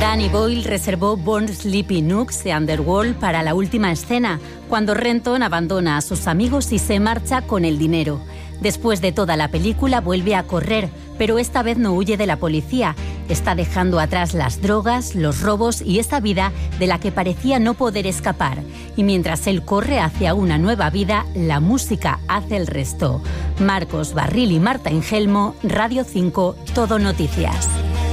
Danny Boyle reservó Born Sleepy Nooks de Underworld para la última escena, cuando Renton abandona a sus amigos y se marcha con el dinero. Después de toda la película vuelve a correr, pero esta vez no huye de la policía. Está dejando atrás las drogas, los robos y esa vida de la que parecía no poder escapar. Y mientras él corre hacia una nueva vida, la música hace el resto. Marcos Barril y Marta Engelmo, Radio 5, Todo Noticias.